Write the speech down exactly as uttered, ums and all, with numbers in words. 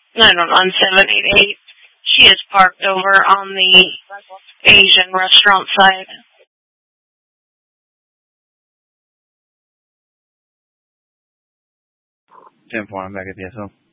I don't know, on seven eight eight. She is parked over on the Asian restaurant side. ten four, I'm back at the S O.